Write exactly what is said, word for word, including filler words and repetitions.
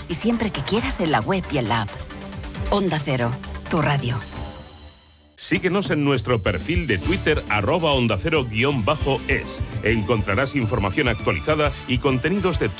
y siempre que quieras en la web y en la app. Onda Cero, tu radio. Síguenos en nuestro perfil de Twitter, arroba onda cero guión bajo es. Encontrarás información actualizada y contenidos de